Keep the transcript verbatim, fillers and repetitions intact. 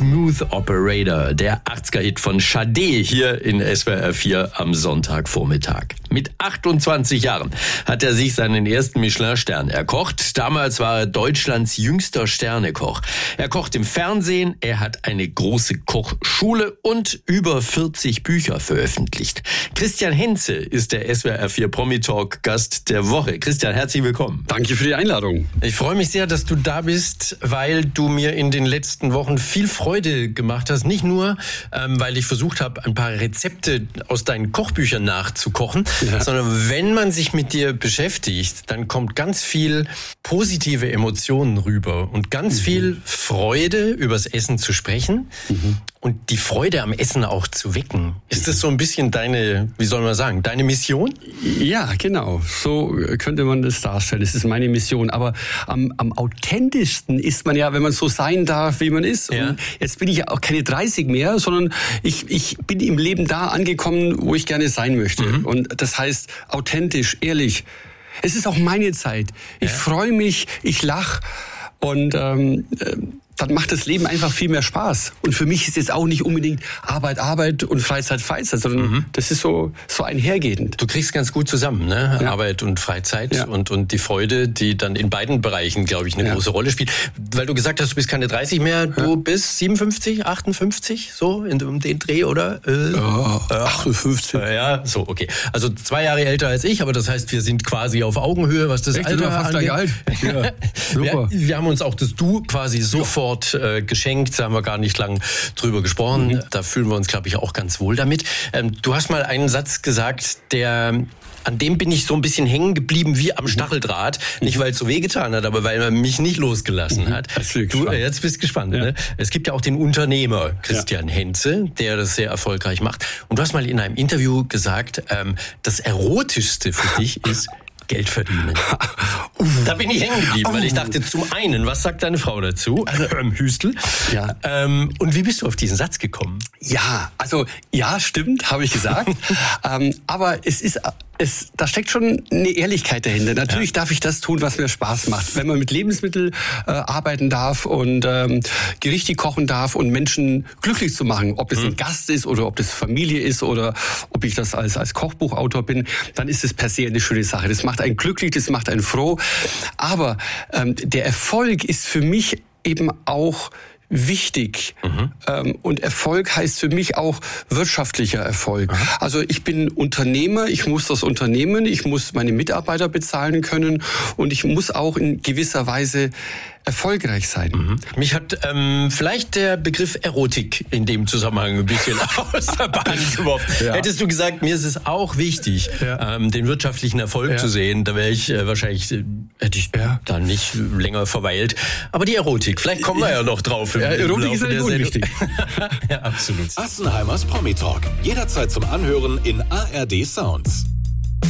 Smooth Operator, der achtziger-Hit von Sade hier in S W R vier am Sonntagvormittag. Mit achtundzwanzig Jahren hat er sich seinen ersten Michelin-Stern erkocht. Damals war er Deutschlands jüngster Sternekoch. Er kocht im Fernsehen, er hat eine große Kochschule und über vierzig Bücher veröffentlicht. Christian Henze ist der S W R vier Promi-Talk-Gast der Woche. Christian, herzlich willkommen. Danke für die Einladung. Ich freue mich sehr, dass du da bist, weil du mir in den letzten Wochen viel Freude gemacht hast. Nicht nur, ähm, weil ich versucht habe, ein paar Rezepte aus deinen Kochbüchern nachzukochen, ja. sondern wenn man sich mit dir beschäftigt, dann kommt ganz viel positive Emotionen rüber und ganz mhm. viel Freude, übers Essen zu sprechen mhm. und die Freude am Essen auch zu wecken. Ist das so ein bisschen deine, wie soll man sagen, deine Mission? Ja, genau. So könnte man das darstellen. Das ist meine Mission. Aber am, am authentischsten ist man ja, wenn man so sein darf, wie man ist. Ja. Und jetzt bin ich ja auch keine dreißig mehr, sondern ich, ich bin im Leben da angekommen, wo ich gerne sein möchte. Mhm. Und das heißt authentisch, ehrlich. Es ist auch meine Zeit. Ich ja. freue mich, ich lache und ähm, dann macht das Leben einfach viel mehr Spaß. Und für mich ist jetzt auch nicht unbedingt Arbeit, Arbeit und Freizeit, Freizeit, sondern mhm. das ist so, so einhergehend. Du kriegst ganz gut zusammen, ne? Ja. Arbeit und Freizeit ja. und, und die Freude, die dann in beiden Bereichen, glaube ich, eine ja. große Rolle spielt. Weil du gesagt hast, du bist keine dreißig mehr, du ja. bist siebenundfünfzig, achtundfünfzig, so in, um den Dreh, oder? Äh, ja, achtundfünfzig. Äh, ja, so, okay. Also zwei Jahre älter als ich, aber das heißt, wir sind quasi auf Augenhöhe, was das Echt, Alter fast angeht. gleich alt. Ja, super. Wir, wir haben uns auch das Du quasi sofort Äh, geschenkt, da haben wir gar nicht lang drüber gesprochen. Mhm. Da fühlen wir uns, glaube ich, auch ganz wohl damit. Ähm, du hast mal einen Satz gesagt, der... An dem bin ich so ein bisschen hängen geblieben wie am Stacheldraht. Nicht, weil es so wehgetan hat, aber weil er mich nicht losgelassen hat. Du, jetzt bist du gespannt. Ja. Ne? Es gibt ja auch den Unternehmer Christian ja. Henze, der das sehr erfolgreich macht. Und du hast mal in einem Interview gesagt, ähm, das Erotischste für dich ist Geld verdienen. Uh. Da bin ich hängen geblieben, uh. weil ich dachte, zum einen, was sagt deine Frau dazu? Also, ähm, Hüstel. Ja. Ähm, und wie bist du auf diesen Satz gekommen? Ja, also, ja, stimmt, habe ich gesagt. ähm, aber es ist... Es, da steckt schon eine Ehrlichkeit dahinter. Natürlich ja. darf ich das tun, was mir Spaß macht. Wenn man mit Lebensmitteln äh, arbeiten darf und ähm, Gerichte kochen darf und Menschen glücklich zu machen, ob es mhm. ein Gast ist oder ob das Familie ist oder ob ich das als, als Kochbuchautor bin, dann ist es per se eine schöne Sache. Das macht einen glücklich, das macht einen froh. Aber ähm, der Erfolg ist für mich eben auch wichtig. Mhm. Ähm, und Erfolg heißt für mich auch wirtschaftlicher Erfolg. Mhm. Also ich bin Unternehmer, ich muss das Unternehmen, ich muss meine Mitarbeiter bezahlen können und ich muss auch in gewisser Weise erfolgreich sein. Mhm. Mich hat ähm, vielleicht der Begriff Erotik in dem Zusammenhang ein bisschen aus der Bahn geworfen. Ja. Hättest du gesagt, mir ist es auch wichtig, ja. ähm, den wirtschaftlichen Erfolg ja. zu sehen, da wäre ich äh, wahrscheinlich, äh, hätte ich ja. da nicht länger verweilt. Aber die Erotik, vielleicht kommen wir ja noch drauf. Im, ja, Erotik ist ja wichtig. Ja, absolut. Assenheimers Promi Talk. Jederzeit zum Anhören in A R D Sounds.